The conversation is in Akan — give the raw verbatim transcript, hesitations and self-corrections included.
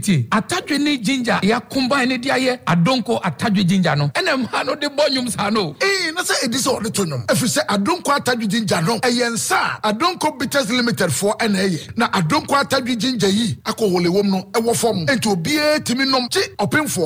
Atadwe ni ginger ya combine ne dia ye adonko atadwe ginger no ene ma no de bonyum sa no eh na say edise o de to nom efi say adonko atadwe ginger no eyensa adonko bitters limited for ene ye na adonko atadwe ginger yi akọ wole wom no e wo fom enti obi e timi nom chi opemfo